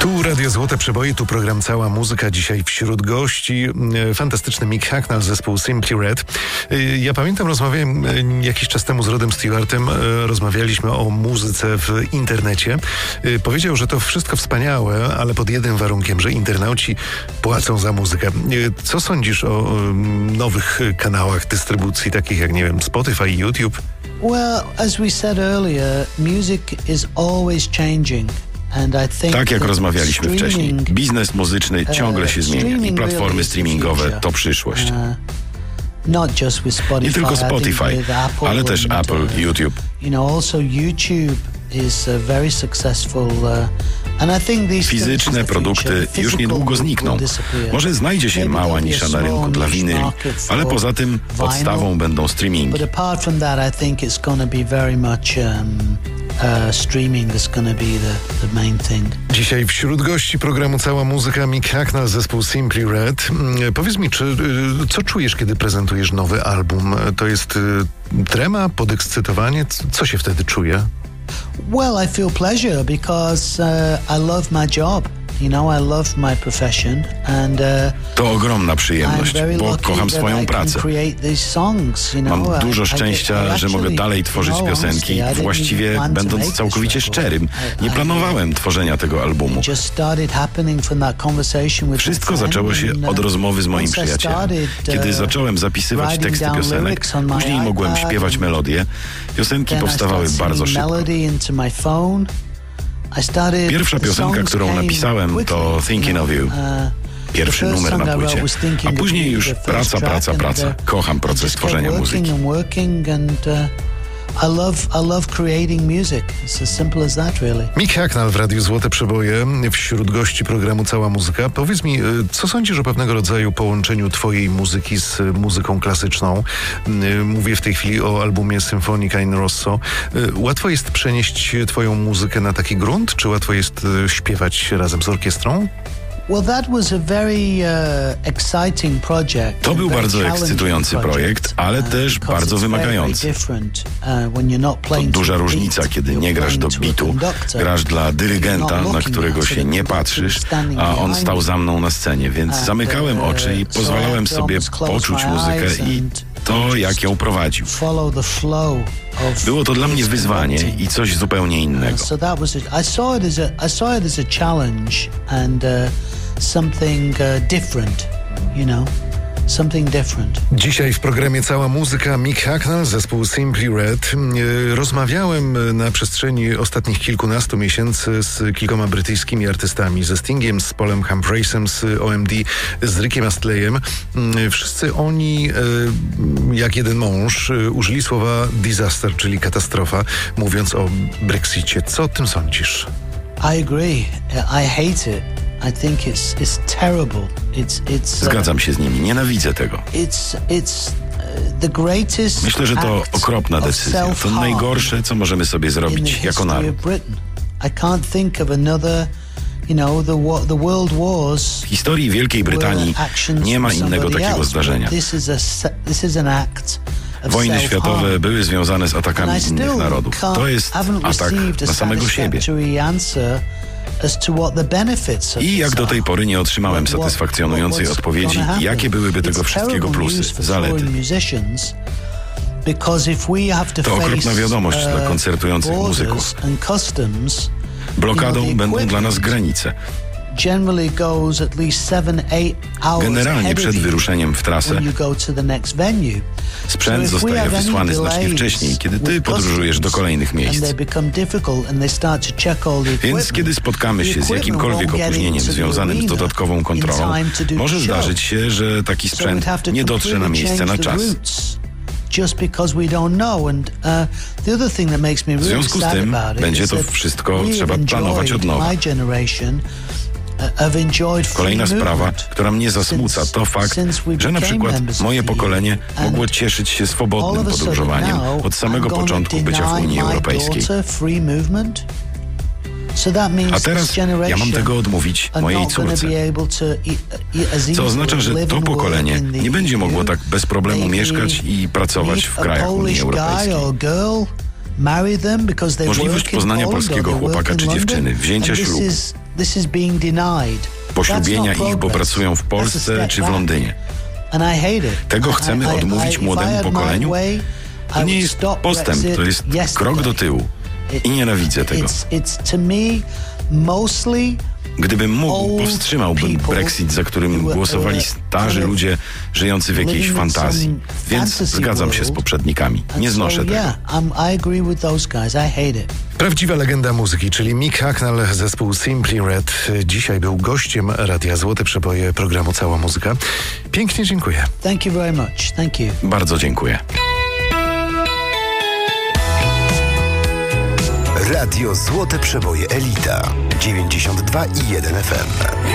Tu Radio Złote Przeboje, tu program Cała Muzyka. Dzisiaj wśród gości fantastyczny Mick Hucknall, zespół Simply Red. Ja pamiętam, rozmawiałem jakiś czas temu z Rodem Stewartem, rozmawialiśmy o muzyce w internecie. Powiedział, że to wszystko wspaniałe, ale pod jednym warunkiem, że internauci płacą za muzykę. Co sądzisz o nowych kanałach dystrybucji, takich jak, nie wiem, Spotify, YouTube? Well, as we said earlier, music is always changing. Tak jak rozmawialiśmy wcześniej, biznes muzyczny ciągle się zmienia i platformy streamingowe to przyszłość. Nie tylko Spotify, ale też Apple, YouTube. Also YouTube is very successful. Fizyczne produkty już niedługo znikną. Może znajdzie się mała nisza na rynku dla winyli, ale poza tym podstawą będą streamingi. Streaming is going to be the main thing. Dzisiaj wśród gości programu Cała Muzyka Mick Hucknall, zespół Simply Red. Powiedz mi, co czujesz, kiedy prezentujesz nowy album? To jest trema, podekscytowanie? Co się wtedy czuje? Well, I feel pleasure because I love my job. I love my profession and to ogromna przyjemność, bo kocham swoją pracę. Mam dużo szczęścia, że mogę dalej tworzyć piosenki, właściwie będąc całkowicie szczerym. Nie planowałem tworzenia tego albumu. Wszystko zaczęło się od rozmowy z moim przyjacielem. Kiedy zacząłem zapisywać teksty piosenek, później mogłem śpiewać melodie. Piosenki powstawały bardzo szybko. Pierwsza piosenka, którą napisałem, to Thinking of You. Pierwszy numer na płycie. A później już praca. Kocham proces tworzenia muzyki. I love creating music. It's as simple as that, really. Mick Hucknall w Radiu Złote Przeboje, wśród gości programu Cała Muzyka. Powiedz mi, co sądzisz o pewnego rodzaju połączeniu twojej muzyki z muzyką klasyczną? Mówię w tej chwili o albumie Sinfonica in Rosso. Łatwo jest przenieść twoją muzykę na taki grunt? Czy łatwo jest śpiewać razem z orkiestrą? To był bardzo ekscytujący projekt, ale też bardzo wymagający. To duża różnica, kiedy nie grasz do bitu, grasz dla dyrygenta, na którego się nie patrzysz, a on stał za mną na scenie, więc zamykałem oczy i pozwalałem sobie poczuć muzykę i to, jak ją prowadził. Było to dla mnie wyzwanie i coś zupełnie innego. Something different, something different. Dzisiaj w programie Cała Muzyka Mick Hucknall, zespół Simply Red. Rozmawiałem na przestrzeni ostatnich kilkunastu miesięcy z kilkoma brytyjskimi artystami, ze Stingiem, z Paulem Humphreysem, z OMD, z Rickiem Astleyem. Wszyscy oni, jak jeden mąż, użyli słowa disaster, czyli katastrofa, mówiąc o Brexicie. Co o tym sądzisz? I agree. I hate it. I think it's terrible. Zgadzam się z nimi. Nienawidzę tego. Myślę, że to okropna decyzja. To najgorsze, co możemy sobie zrobić jako naród. W historii Wielkiej Brytanii nie ma innego takiego zdarzenia. Wojny światowe były związane z atakami innych narodów. To jest atak na samego siebie. I jak do tej pory nie otrzymałem satysfakcjonującej odpowiedzi, jakie byłyby tego wszystkiego plusy, zalety. To okropna wiadomość dla koncertujących muzyków. Blokadą będą dla nas granice. Generalnie przed wyruszeniem w trasę sprzęt zostaje wysłany znacznie wcześniej, kiedy ty podróżujesz do kolejnych miejsc. Więc kiedy spotkamy się z jakimkolwiek opóźnieniem związanym z dodatkową kontrolą, może zdarzyć się, że taki sprzęt nie dotrze na miejsce na czas. W związku z tym będzie to wszystko trzeba planować od nowa. Kolejna sprawa, która mnie zasmuca, to fakt, że na przykład moje pokolenie mogło cieszyć się swobodnym podróżowaniem od samego początku bycia w Unii Europejskiej. A teraz ja mam tego odmówić mojej córce. Co oznacza, że to pokolenie nie będzie mogło tak bez problemu mieszkać i pracować w krajach Unii Europejskiej. Możliwość poznania polskiego chłopaka czy dziewczyny, wzięcia ślubu, poślubienia ich, bo pracują w Polsce czy w Londynie. Tego chcemy odmówić młodemu pokoleniu? To nie jest postęp, to jest krok do tyłu. I nienawidzę tego. Gdybym mógł, powstrzymałbym Brexit, za którym głosowali starzy ludzie żyjący w jakiejś fantazji. Więc zgadzam się z poprzednikami. Nie znoszę tego. Prawdziwa legenda muzyki, czyli Mick Hucknall, zespół Simply Red, dzisiaj był gościem Radia Złote Przeboje programu Cała Muzyka. Pięknie dziękuję. Thank you very much. Thank you. Bardzo dziękuję. Radio Złote Przeboje Elita 92,1 FM.